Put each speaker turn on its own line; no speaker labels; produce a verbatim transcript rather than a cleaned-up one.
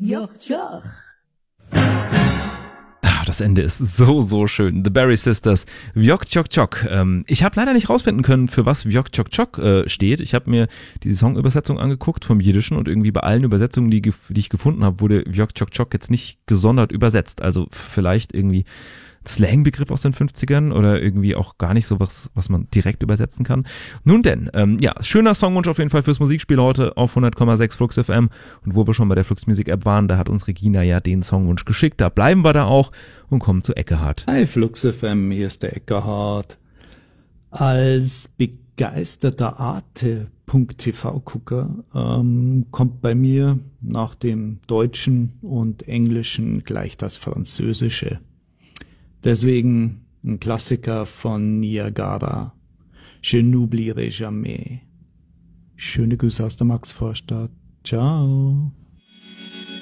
Joch, joch.
Das Ende ist so, so schön. The Berry Sisters, Wjok Tjok Tjok. Ähm, ich habe leider nicht rausfinden können, für was Wjok Tjok Tjok äh, steht. Ich habe mir die Songübersetzung angeguckt vom Jiddischen und irgendwie bei allen Übersetzungen, die, die ich gefunden habe, wurde Wjok Tjok Tjok jetzt nicht gesondert übersetzt. Also vielleicht irgendwie Slangbegriff aus den fünfzigern oder irgendwie auch gar nicht so was, was man direkt übersetzen kann. Nun denn, ähm, ja, schöner Songwunsch auf jeden Fall fürs Musikspiel heute auf hundert Komma sechs Flux F M. Und wo wir schon bei der Flux Music App waren, da hat uns Regina ja den Songwunsch geschickt. Da bleiben wir da auch und kommen zu Eckehard.
Hi Flux F M, hier ist der Eckehard. Als begeisterter Arte.tv-Gucker ähm, kommt bei mir nach dem Deutschen und Englischen gleich das Französische. Deswegen ein Klassiker von Niagara, Je n'oublierai jamais. Schöne Grüße aus der Maxvorstadt. Ciao.